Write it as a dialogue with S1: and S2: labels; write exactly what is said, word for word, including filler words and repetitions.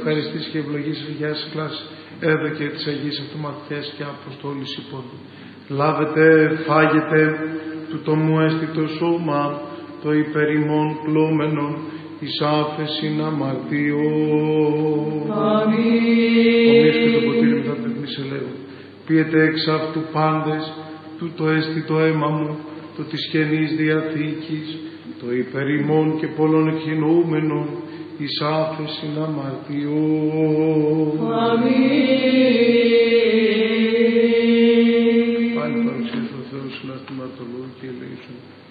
S1: ευχαριστήσει και ευλογήσει για σε κλάση έδω και της Αγίας Αυτομαθητές και Αποστόλης υπόν. Λάβετε, φάγετε του τομού αίσθητο σώμα, το υπερημών πλώμενον, εις άφεσιν αμαρτιών.
S2: Αμήν.
S1: Ομοίως και το ποτήρι μετά τεθνής ελέγου. Πίετε εξ αυτού πάντες, του το αίσθητο αίμα μου, το της Καινής Διαθήκης, το υπερημών και πολλών εκχυνούμενων, εις άφεσιν αμαρτιών.
S2: Αμήν.
S1: Πάλι παρουσία του Θεού συναστηματολόγου και ελέησον.